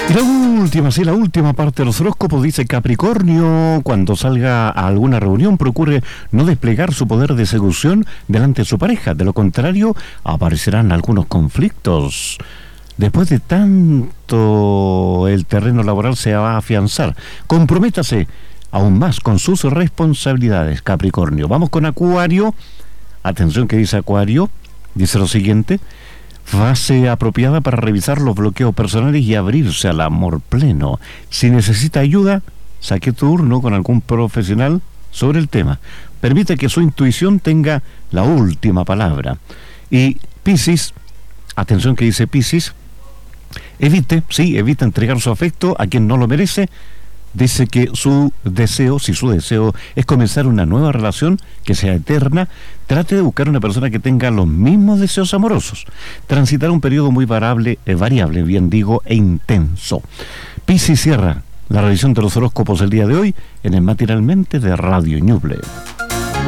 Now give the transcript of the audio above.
Y la última parte de los horóscopos dice: Capricornio, cuando salga a alguna reunión, procure no desplegar su poder de seducción delante de su pareja. De lo contrario, aparecerán algunos conflictos. Después de tanto, el terreno laboral se va a afianzar. Comprométase aún más con sus responsabilidades, Capricornio. Vamos con Acuario. Atención, que dice Acuario. Dice lo siguiente: fase apropiada para revisar los bloqueos personales y abrirse al amor pleno. Si necesita ayuda, saque turno con algún profesional sobre el tema. Permite que su intuición tenga la última palabra. Y Piscis, atención que dice Piscis, evite entregar su afecto a quien no lo merece. Dice que si su deseo es comenzar una nueva relación que sea eterna, trate de buscar una persona que tenga los mismos deseos amorosos. Transitar un periodo muy variable, e intenso. Piscis cierra la revisión de los horóscopos el día de hoy en el Matinalmente de Radio Ñuble.